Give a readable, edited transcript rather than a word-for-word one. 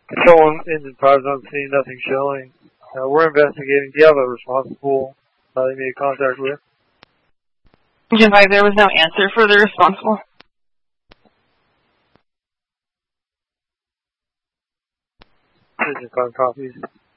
Control engine 5's on scene, nothing showing. We're investigating. Do you have a responsible they made contact with? Engine 5, there was no answer for the responsible. Engine 5 copies.